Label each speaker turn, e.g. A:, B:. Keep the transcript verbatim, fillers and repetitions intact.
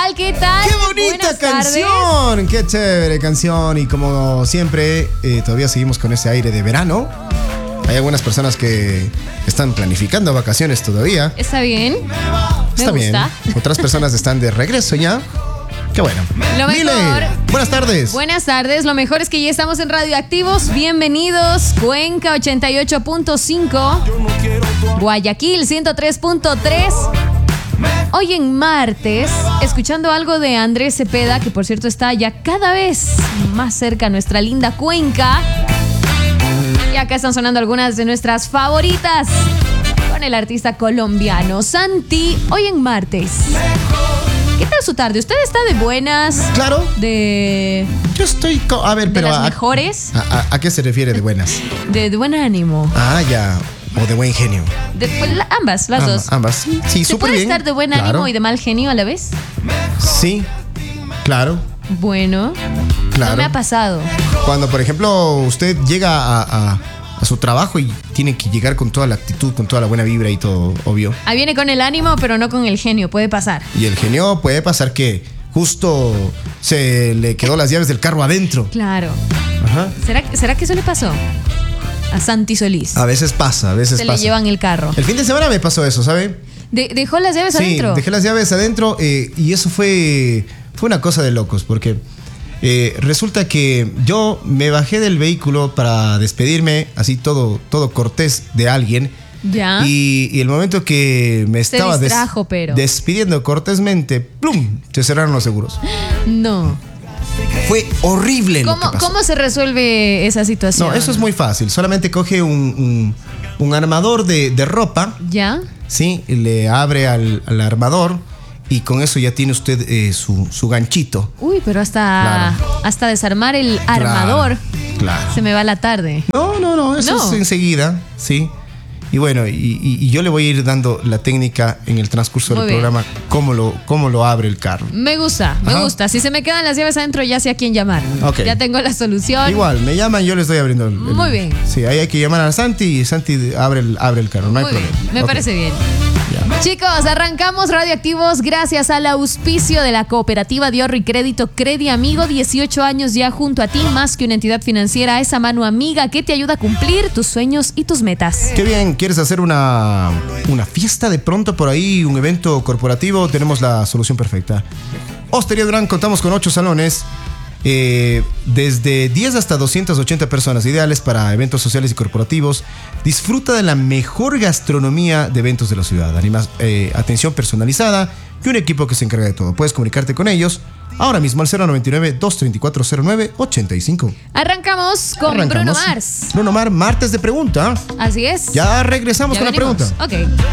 A: tal? ¿Qué tal?
B: ¡Qué bonita
A: Buenas
B: canción!
A: tardes.
B: ¡Qué chévere canción! Y como siempre, eh, todavía seguimos con ese aire de verano. Hay algunas personas que están planificando vacaciones todavía.
A: ¿Está bien?
B: Está
A: Me
B: bien.
A: gusta.
B: Otras personas están de regreso ya. ¡Qué bueno!
A: Lo
B: Mile,
A: mejor.
B: buenas tardes.
A: Buenas tardes, lo mejor es que ya estamos en Radioactivos. Bienvenidos, Cuenca ochenta y ocho punto cinco, Guayaquil ciento tres punto tres. Hoy en martes, escuchando algo de Andrés Cepeda, que por cierto está ya cada vez más cerca a nuestra linda Cuenca. Y acá están sonando algunas de nuestras favoritas con el artista colombiano Santi. Hoy en martes. ¿Qué tal su tarde? ¿Usted está de buenas?
B: Claro.
A: De...
B: Yo estoy... co- A ver,
A: de
B: pero...
A: las
B: a,
A: mejores.
B: a- a- ¿A qué se refiere de buenas?
A: De, de buen ánimo.
B: Ah, ya. O de buen genio.
A: De- pues, la- ambas, las
B: Am-
A: dos.
B: Ambas. Sí,
A: ¿Se
B: súper
A: puede
B: bien.
A: estar de buen
B: Claro.
A: ánimo y de mal genio a la vez?
B: Sí, claro,
A: Bueno,
B: claro.
A: no me ha pasado.
B: Cuando, por ejemplo, usted llega a, a- a su trabajo y tiene que llegar con toda la actitud, con toda la buena vibra y todo, obvio.
A: Ahí viene con el ánimo, pero no con el genio. Puede pasar.
B: Y el genio puede pasar que justo se le quedó las llaves del carro adentro.
A: Claro.
B: Ajá.
A: ¿Será, ¿será que eso le pasó a Santi Solís?
B: A veces pasa, a veces
A: Se
B: pasa.
A: le llevan el carro.
B: El fin de semana me pasó eso, ¿sabe?
A: De- ¿Dejó las llaves
B: Sí,
A: adentro?
B: dejé las llaves adentro eh, y eso fue, fue una cosa de locos porque eh, resulta que yo me bajé del vehículo para despedirme, así todo, todo cortés de alguien.
A: Ya.
B: Y, y el momento que me
A: Se
B: estaba des-
A: distrajo, pero.
B: despidiendo cortésmente, ¡plum! Se cerraron los seguros.
A: No.
B: Fue horrible lo que
A: ¿Cómo,
B: pasó.
A: ¿Cómo se resuelve esa situación?
B: No, eso es muy fácil. Solamente coge un, un, un armador de, de ropa,
A: ¿Ya?
B: ¿sí? Y le abre al, al armador y con eso ya tiene usted eh, su, su ganchito.
A: Uy, pero hasta,
B: Claro.
A: hasta desarmar el armador
B: Claro.
A: se me va la tarde.
B: No, no, no, eso
A: No.
B: es enseguida, ¿sí? Y bueno, y, y- y yo le voy a ir dando la técnica en el transcurso
A: Muy
B: del
A: bien.
B: programa, cómo lo, cómo lo abre el carro.
A: Me gusta, me
B: Ajá.
A: gusta. Si se me quedan las llaves adentro, ya sé a quién llamar.
B: Ok.
A: Ya tengo la solución.
B: Igual, me llaman, yo les estoy abriendo el, el-
A: Muy bien.
B: Sí, ahí hay que llamar a Santi y Santi abre el, abre el carro, no hay
A: Muy bien,
B: problema.
A: me
B: Ok,
A: parece bien.
B: ya.
A: Chicos, arrancamos Radioactivos gracias al auspicio de la cooperativa de ahorro y crédito Credi Amigo. dieciocho años ya junto a ti, más que una entidad financiera, esa mano amiga que te ayuda a cumplir tus sueños y tus metas.
B: Qué bien, ¿quieres hacer una, una fiesta de pronto por ahí, un evento corporativo? Tenemos la solución perfecta. Hostería Durán, contamos con ocho salones, eh, desde diez hasta doscientas ochenta personas, ideales para eventos sociales y corporativos. Disfruta de la mejor gastronomía de eventos de la ciudad, Animas- eh, atención personalizada y un equipo que se encarga de todo. Puedes comunicarte con ellos ahora mismo al cero noventa y nueve, dos treinta y cuatro, cero nueve ochenta y cinco.
A: Arrancamos con
B: Arrancamos.
A: Bruno Mars.
B: Bruno Mars, martes de pregunta.
A: Así es.
B: Ya regresamos
A: Ya
B: con
A: venimos.
B: la pregunta.
A: Ok.